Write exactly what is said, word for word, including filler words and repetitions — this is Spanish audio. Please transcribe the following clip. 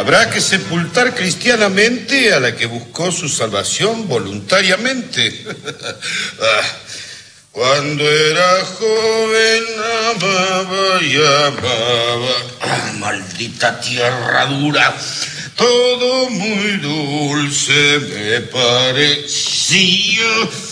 Habrá que sepultar cristianamente a la que buscó su salvación voluntariamente. Cuando era joven amaba y amaba. Ah, maldita tierra dura. Todo muy dulce me parecía.